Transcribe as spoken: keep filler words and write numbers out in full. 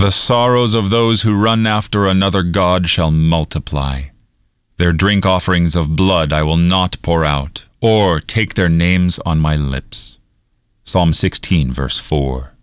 The sorrows of those who run after another god shall multiply. Their drink offerings of blood I will not pour out, or take their names on my lips. Psalm sixteen, verse four.